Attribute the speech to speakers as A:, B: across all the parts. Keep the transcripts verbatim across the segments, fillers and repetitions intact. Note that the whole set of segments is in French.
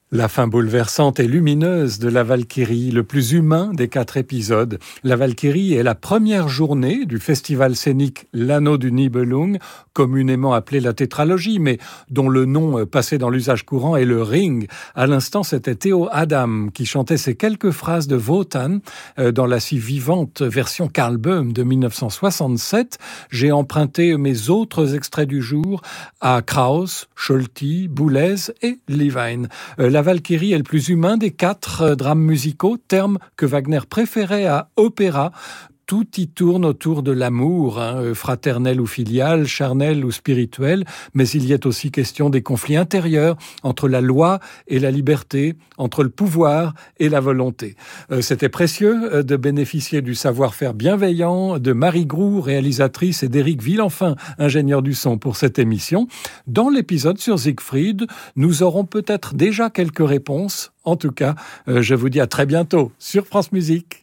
A: La fin bouleversante et lumineuse de La Valkyrie, le plus humain des quatre épisodes. La Valkyrie est la première journée du festival scénique L'Anneau du Nibelung, communément appelé la tétralogie, mais dont le nom passé dans l'usage courant est le Ring. À l'instant, c'était Théo Adam qui chantait ces quelques phrases de Wotan dans la si vivante version Karl Böhm de dix-neuf cent soixante-sept. J'ai emprunté mes autres extraits du jour à Krauss, Scholti, Boulez et Levine. La Valkyrie est le plus humain des quatre drames musicaux, terme que Wagner préférait à opéra. Tout y tourne autour de l'amour, hein, fraternel ou filial, charnel ou spirituel, mais il y est aussi question des conflits intérieurs entre la loi et la liberté, entre le pouvoir et la volonté. Euh, c'était précieux de bénéficier du savoir-faire bienveillant de Marie Groux, réalisatrice, et d'Éric Villenfin, ingénieur du son pour cette émission. Dans l'épisode sur Siegfried, nous aurons peut-être déjà quelques réponses. En tout cas, euh, je vous dis à très bientôt sur France Musique.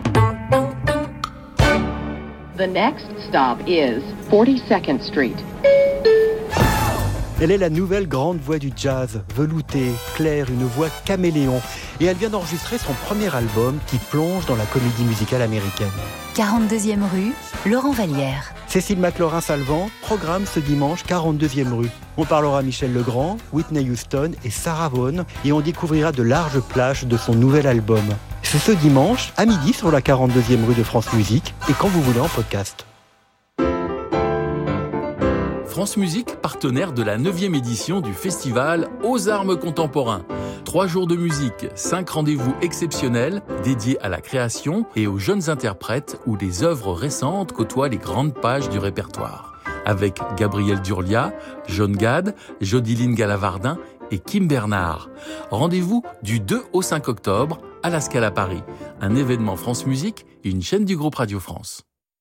B: The next stop is forty-second Street.
C: Elle est la nouvelle grande voix du jazz, veloutée, claire, une voix caméléon. Et elle vient d'enregistrer son premier album qui plonge dans la comédie musicale américaine.
D: quarante-deuxième rue, Laurent Vallière.
C: Cécile McLaurin-Salvant programme ce dimanche quarante-deuxième rue. On parlera Michel Legrand, Whitney Houston et Sarah Vaughan et on découvrira de larges plages de son nouvel album. C'est ce dimanche à midi sur la quarante-deuxième rue de France Musique et quand vous voulez en podcast.
E: France Musique, partenaire de la neuvième édition du festival Aux Armes Contemporains. Trois jours de musique, cinq rendez-vous exceptionnels dédiés à la création et aux jeunes interprètes où les œuvres récentes côtoient les grandes pages du répertoire. Avec Gabriel Durlia, John Gad, Jodiline Galavardin et Kim Bernard. Rendez-vous du deux au cinq octobre à la Scala Paris. Un événement France Musique, une chaîne du groupe Radio France.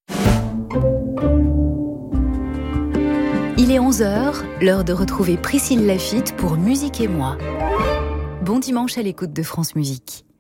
D: Il est onze heures, l'heure de retrouver Priscille Laffitte pour Musique et moi. Bon dimanche à l'écoute de France Musique.